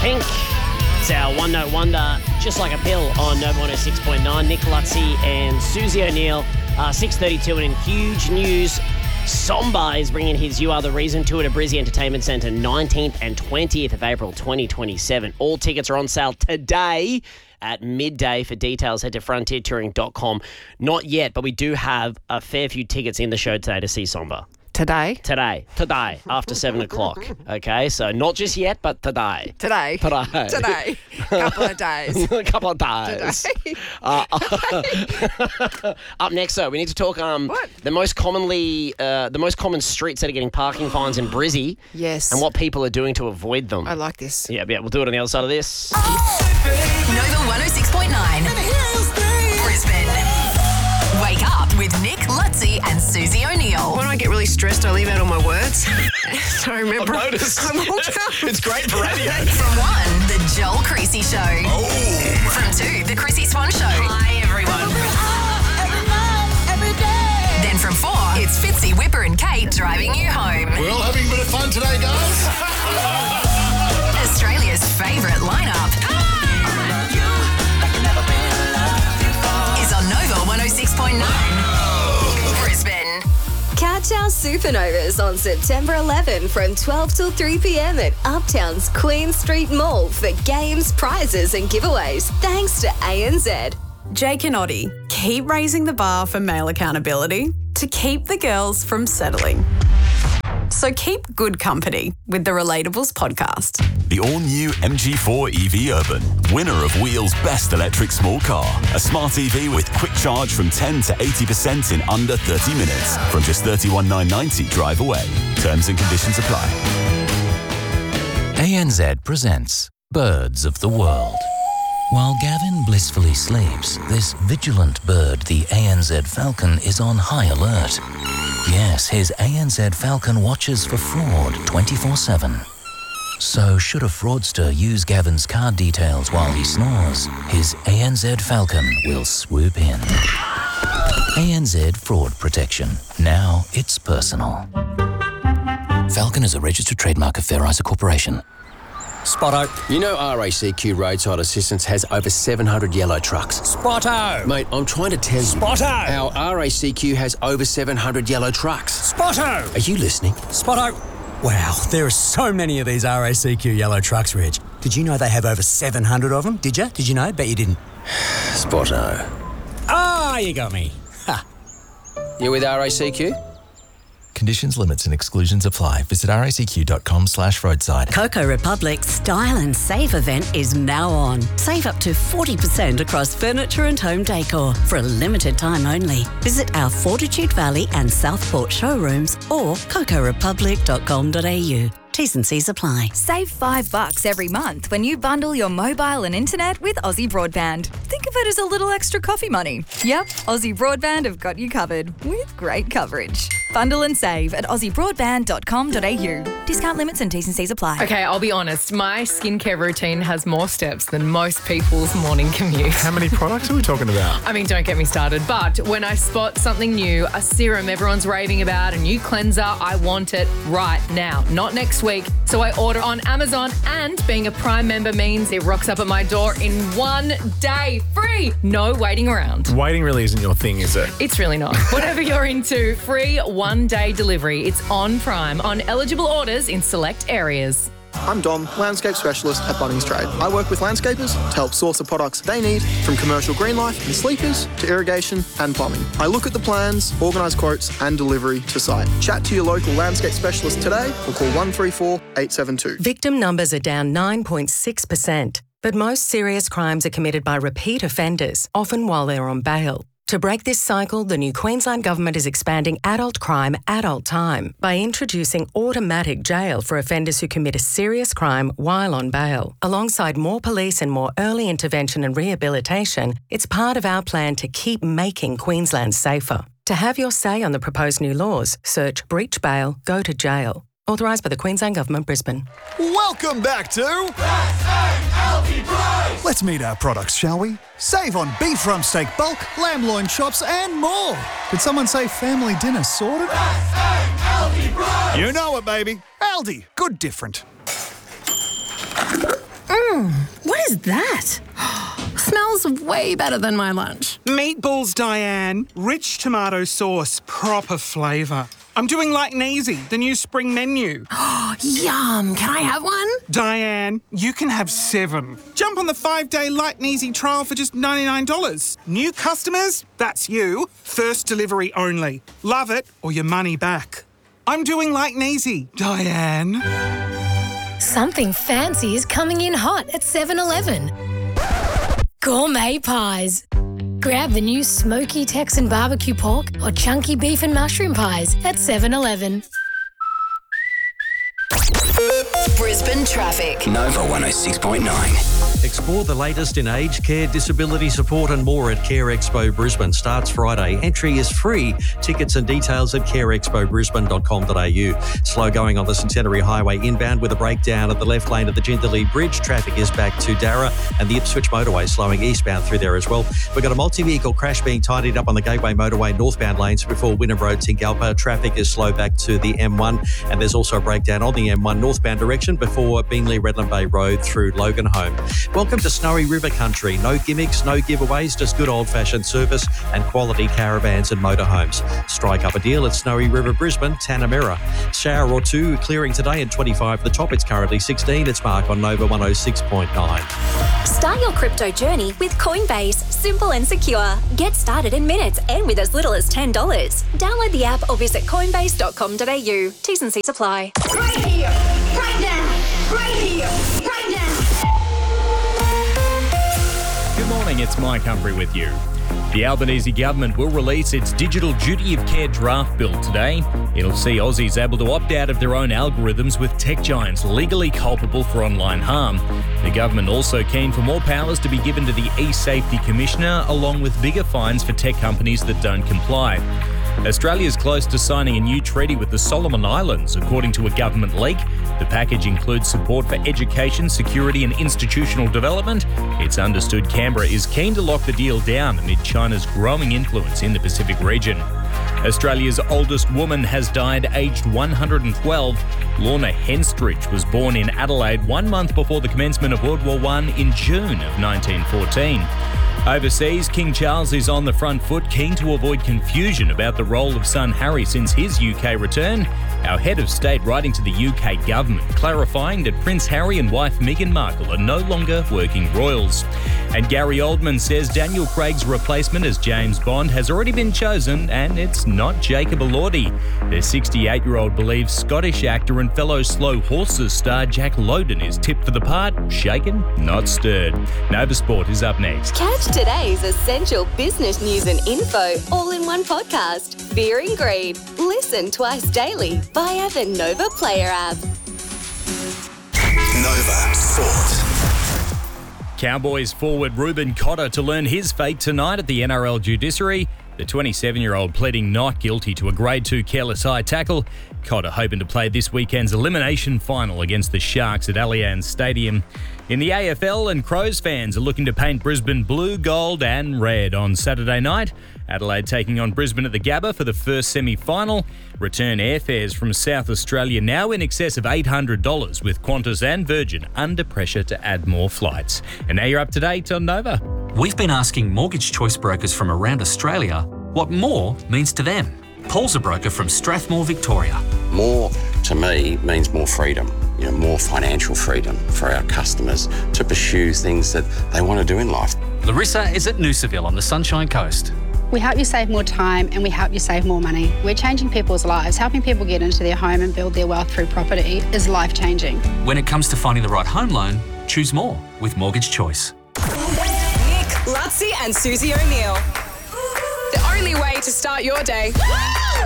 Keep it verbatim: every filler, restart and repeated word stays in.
Pink. It's our One Note Wonder, Just Like a Pill on Nova one oh six point nine. Nick Lutzi and Susie O'Neill, uh, six thirty-two, and in huge news, Somba is bringing his You Are The Reason tour to Brizzy Entertainment Centre nineteenth and twentieth of April twenty twenty-seven. All tickets are on sale today at midday. For details, head to frontier touring dot com. Not yet, but we do have a fair few tickets in the show today to see Somba. Today? Today. Today, after seven o'clock. Okay, so not just yet, but today. Today. Today. Today. Couple of days. A couple of days. Today. Uh, up next, though, we need to talk um What? the most commonly uh, the most common streets that are getting parking fines in Brizzy. Yes. And what people are doing to avoid them. I like this. Yeah, yeah, we'll do it on the other side of this. Nova one oh six point nine. Brisbane. Wake up with Nick Lutzi and Susie O'Neill. When I get really stressed, I leave out all my words. So I remember. I've noticed. I'm all done. It's great for radio. From one, the Joel Creasy Show. Oh. From two, the Chrissy Swan Show. Hi, everyone. Then from four, it's Fitzy, Whipper and Kate driving you home. We're all having a bit of fun today, guys. Australia's favourite lineup is on Nova one oh six point nine. Brisbane. Catch our supernovas on September eleventh from twelve till three p.m. at Uptown's Queen Street Mall for games, prizes and giveaways thanks to A N Z. Jake and Oddie, keep raising the bar for male accountability to keep the girls from settling. So keep good company with the Relatables podcast. The all-new M G four E V Urban, winner of Wheel's best electric small car. A smart E V with quick charge from ten to eighty percent in under thirty minutes from just thirty-one thousand nine hundred ninety drive away. Terms and conditions apply. A N Z presents Birds of the World. While Gavin blissfully sleeps, this vigilant bird, the A N Z falcon, is on high alert. Yes, his A N Z falcon watches for fraud twenty-four seven. So should a fraudster use Gavin's card details while he snores, his A N Z falcon will swoop in. A N Z Fraud Protection. Now it's personal. Falcon is a registered trademark of Fair Isa Corporation. Spotto. You know R A C Q Roadside Assistance has over seven hundred yellow trucks. Spotto. Mate, I'm trying to tell you. Spotto. How R A C Q has over seven hundred yellow trucks. Spotto. Are you listening? Spotto. Wow, there are so many of these R A C Q yellow trucks, Reg. Did you know they have over seven hundred of them? Did you? Did you know? Bet you didn't. Spotto. Ah, you got me. Ha. You with R A C Q? Conditions, limits and exclusions apply. Visit racq.com slash roadside. Coco Republic's Style and Save event is now on. Save up to forty percent across furniture and home decor for a limited time only. Visit our Fortitude Valley and Southport showrooms or coco republic dot com dot a u. T's and C's apply. Save five bucks every month when you bundle your mobile and internet with Aussie Broadband. Think of it as a little extra coffee money. Yep, Aussie Broadband have got you covered with great coverage. Bundle and save at aussie broadband dot com dot a u. Discount limits and T's and C's apply. Okay, I'll be honest. My skincare routine has more steps than most people's morning commute. How many products are we talking about? I mean, don't get me started. But when I spot something new, a serum everyone's raving about, a new cleanser, I want it right now, not next week. So I order on Amazon, and being a Prime member means it rocks up at my door in one day. Free! No waiting around. Waiting really isn't your thing, is it? It's really not. Whatever you're into, free one-day delivery. It's on Prime on eligible orders in select areas. I'm Dom, landscape specialist at Bunnings Trade. I work with landscapers to help source the products they need, from commercial green life and sleepers to irrigation and plumbing. I look at the plans, organise quotes and delivery to site. Chat to your local landscape specialist today or call one three four, eight seven two. Victim numbers are down nine point six percent, but most serious crimes are committed by repeat offenders, often while they're on bail. To break this cycle, the new Queensland Government is expanding adult crime, adult time by introducing automatic jail for offenders who commit a serious crime while on bail. Alongside more police and more early intervention and rehabilitation, it's part of our plan to keep making Queensland safer. To have your say on the proposed new laws, search Breach Bail, Go to Jail. Authorised by the Queensland Government, Brisbane. Welcome back to... Let's meet our products, shall we? Save on beef rump steak bulk, lamb loin chops and more. Did someone say family dinner sorted? You know it, baby. Aldi. Good different. is that? Smells way better than my lunch. Meatballs, Diane. Rich tomato sauce, proper flavour. I'm doing Light and Easy, the new spring menu. Yum! Can I have one? Diane, you can have seven. Jump on the five-day Light and Easy trial for just ninety-nine dollars. New customers? That's you. First delivery only. Love it or your money back. I'm doing Light and Easy, Diane. Something fancy is coming in hot at seven eleven. Gourmet pies. Grab the new smoky Texan barbecue pork or chunky beef and mushroom pies at seven eleven. Brisbane traffic. Nova one oh six point nine. Explore the latest in aged care, disability support and more at Care Expo Brisbane. Starts Friday. Entry is free. Tickets and details at care expo brisbane dot com dot a u. Slow going on the Centenary Highway inbound with a breakdown at the left lane of the Jindalee Bridge. Traffic is back to Darra and the Ipswich motorway slowing eastbound through there as well. We've got a multi-vehicle crash being tidied up on the Gateway motorway northbound lanes before Wynnum Road, Tingalpa. Traffic is slow back to the M one and there's also a breakdown on the M one northbound direction before Beenleigh Redland Bay Road through Loganholme. Welcome to Snowy River Country. No gimmicks, no giveaways, just good old-fashioned service and quality caravans and motorhomes. Strike up a deal at Snowy River Brisbane, Tanamera. Shower or two clearing today at twenty-five. The top, it's currently sixteen. It's Mark on Nova one oh six point nine. Start your crypto journey with Coinbase. Simple and secure. Get started in minutes and with as little as ten dollars. Download the app or visit coinbase dot com dot a u. T's and C's apply. Right here, right now, right here, right now. Good morning, it's Mike Humphrey with you. The Albanese government will release its Digital Duty of Care draft bill today. It'll see Aussies able to opt out of their own algorithms with tech giants legally culpable for online harm. The government also keen for more powers to be given to the e-Safety Commissioner, along with bigger fines for tech companies that don't comply. Australia is close to signing a new treaty with the Solomon Islands, according to a government leak. The package includes support for education, security and institutional development. It's understood Canberra is keen to lock the deal down amid China's growing influence in the Pacific region. Australia's oldest woman has died aged one hundred twelve. Lorna Henstridge was born in Adelaide one month before the commencement of World War One in June of nineteen fourteen. Overseas, King Charles is on the front foot, keen to avoid confusion about the role of son Harry since his U K return. Our head of state writing to the U K government, clarifying that Prince Harry and wife Meghan Markle are no longer working royals. And Gary Oldman says Daniel Craig's replacement as James Bond has already been chosen, and it's not Jacob Elordi. The sixty-eight-year-old believes Scottish actor and fellow Slow Horses star Jack Lowden is tipped for the part. Shaken, not stirred. Nova Sport is up next. Catch today's essential business news and info all in one podcast. Fear and Greed. Listen twice daily via the Nova Player app. Nova Sport. Cowboys forward Ruben Cotter to learn his fate tonight at the N R L judiciary. The twenty-seven-year-old pleading not guilty to a Grade two careless eye tackle. Cotter hoping to play this weekend's elimination final against the Sharks at Allianz Stadium. In the A F L, and Crows fans are looking to paint Brisbane blue, gold and red on Saturday night. Adelaide taking on Brisbane at the Gabba for the first semi-final. Return airfares from South Australia now in excess of eight hundred dollars, with Qantas and Virgin under pressure to add more flights. And now you're up to date on Nova. We've been asking mortgage choice brokers from around Australia what more means to them. Paul's a broker from Strathmore, Victoria. More, to me, means more freedom. You know, more financial freedom for our customers to pursue things that they want to do in life. Larissa is at Noosaville on the Sunshine Coast. We help you save more time and we help you save more money. We're changing people's lives. Helping people get into their home and build their wealth through property is life-changing. When it comes to finding the right home loan, choose more with Mortgage Choice. Nick, Lutzi and Susie O'Neill. The only way to start your day.